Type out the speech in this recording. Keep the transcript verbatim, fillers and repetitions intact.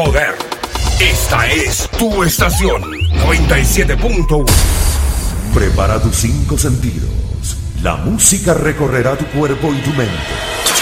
Poder. Esta es tu estación noventa y siete punto uno. Prepara tus cinco sentidos. La música recorrerá tu cuerpo y tu mente.